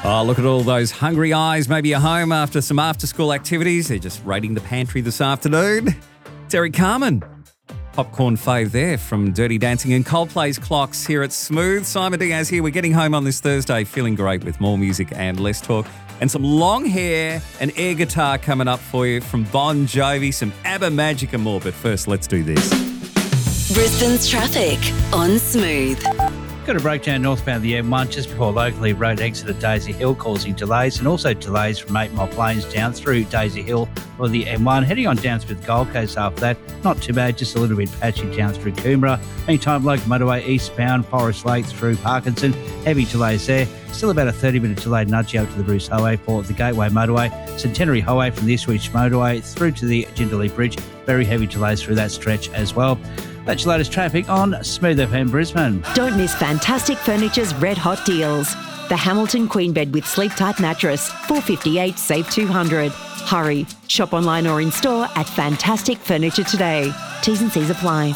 Oh, look at all those hungry eyes. Maybe you're home after some after-school activities. They're just raiding the pantry this afternoon. It's Eric Carmen. Popcorn fave there from Dirty Dancing and Coldplay's Clocks here at Smooth. Simon Diaz here. We're getting home on this Thursday feeling great with more music and less talk. And some long hair and air guitar coming up for you from Bon Jovi, some ABBA Magic and more. But first, let's do this. Brisbane's traffic on Smooth. Got a breakdown northbound the M1 just before locally road exit at Daisy Hill causing delays, and also delays from 8 Mile Plains down through Daisy Hill for the M1. Heading on down through the Gold Coast after that, not too bad, just a little bit patchy down through Coomera. Anytime local motorway eastbound Forest Lake through Parkinson, heavy delays there. Still about a 30-minute delay nudge out to the Bruce Highway for the Gateway Motorway. Centenary Highway from the Ipswich Motorway through to the Jindalee Bridge. Very heavy delays through that stretch as well. That's your latest traffic on Smooth FM Brisbane. Don't miss Fantastic Furniture's red hot deals. The Hamilton Queen Bed with Sleep Tight Mattress, $458, save $200. Hurry, shop online or in store at Fantastic Furniture today. T's and C's apply.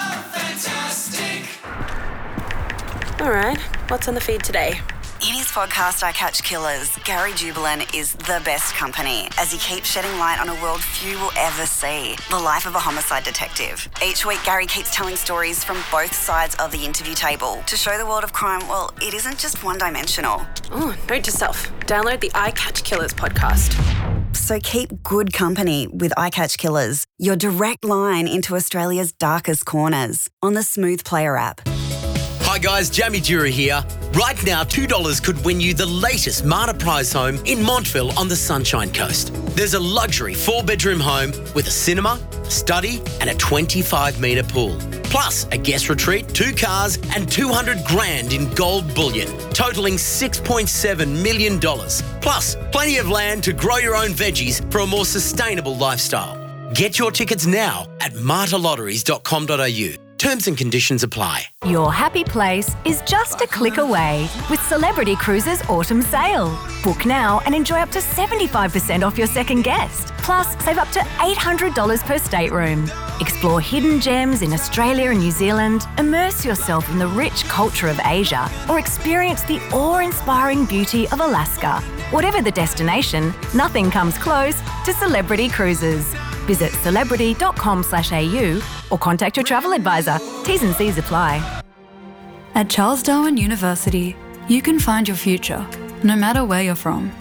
All right, what's on the feed today? In his podcast, I Catch Killers, Gary Jubilant is the best company as he keeps shedding light on a world few will ever see, the life of a homicide detective. Each week, Gary keeps telling stories from both sides of the interview table to show the world of crime, well, it isn't just one-dimensional. Oh, note to self, download the I Catch Killers podcast. So keep good company with I Catch Killers, your direct line into Australia's darkest corners on the Smooth Player app. Hi guys, Jamie Dura here. Right now, $2 could win you the latest Marta Prize home in Montville on the Sunshine Coast. There's a luxury 4-bedroom home with a cinema, study and a 25-metre pool. Plus a guest retreat, 2 cars and 200 grand in gold bullion, totalling $6.7 million. Plus plenty of land to grow your own veggies for a more sustainable lifestyle. Get your tickets now at martalotteries.com.au. Terms and conditions apply. Your happy place is just a click away with Celebrity Cruises Autumn Sale. Book now and enjoy up to 75% off your second guest. Plus, save up to $800 per stateroom. Explore hidden gems in Australia and New Zealand, immerse yourself in the rich culture of Asia, or experience the awe-inspiring beauty of Alaska. Whatever the destination, nothing comes close to Celebrity Cruises. Visit celebrity.com.au or contact your travel advisor. T's and C's apply. At Charles Darwin University, you can find your future, no matter where you're from.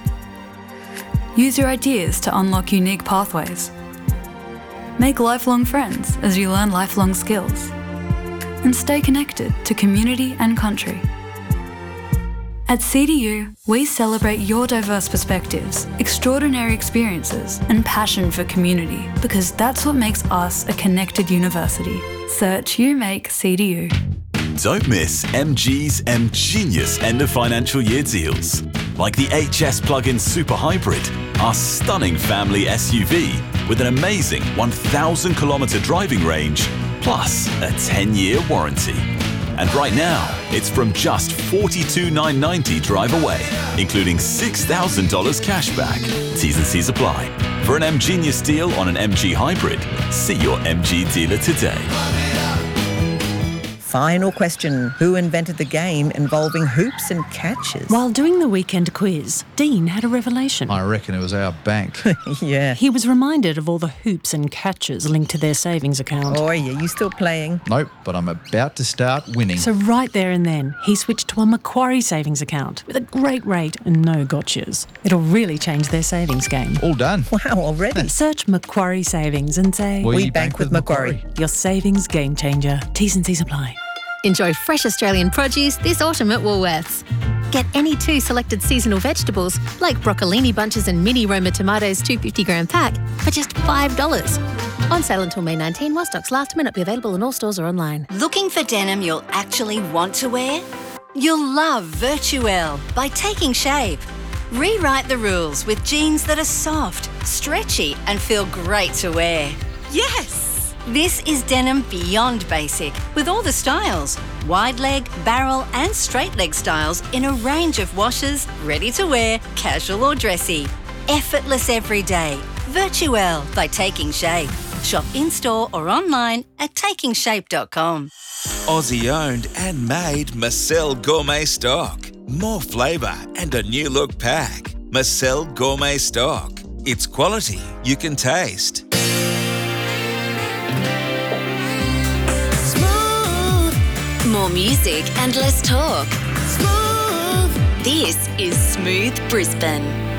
Use your ideas to unlock unique pathways. Make lifelong friends as you learn lifelong skills. And stay connected to community and country. At CDU, we celebrate your diverse perspectives, extraordinary experiences, and passion for community, because that's what makes us a connected university. Search You Make CDU. Don't miss MG's M-Genius end of financial year deals. Like the HS Plug-in Super Hybrid, our stunning family SUV with an amazing 1,000 kilometre driving range, plus a 10-year warranty. And right now, it's from just $42,990 drive away, including $6,000 cash back. T's and C's apply. For an M-Genius deal on an MG Hybrid, see your MG dealer today. Final question. Who invented the game involving hoops and catches? While doing the weekend quiz, Dean had a revelation. I reckon it was our bank. Yeah. He was reminded of all the hoops and catches linked to their savings account. Oh, yeah, you still playing? Nope, but I'm about to start winning. So right there and then, he switched to a Macquarie savings account with a great rate and no gotchas. It'll really change their savings game. All done. Wow, already? Search Macquarie Savings and say, We bank with Macquarie. Your savings game changer. T's and C's apply. Enjoy fresh Australian produce this autumn at Woolworths. Get any 2 selected seasonal vegetables like broccolini bunches and mini Roma tomatoes 250-gram pack for just $5. On sale until May 19 while stocks last. May not be available in all stores or online. Looking for denim you'll actually want to wear? You'll love Virtuelle by Taking Shape. Rewrite the rules with jeans that are soft, stretchy and feel great to wear. Yes! This is denim beyond basic, with all the styles. Wide leg, barrel and straight leg styles in a range of washes, ready to wear, casual or dressy. Effortless every day. Virtuelle by Taking Shape. Shop in-store or online at takingshape.com. Aussie owned and made Marcel Gourmet Stock. more flavour and a new look pack. Marcel Gourmet Stock. It's quality you can taste. More music and less talk. Smooth. This is Smooth Brisbane.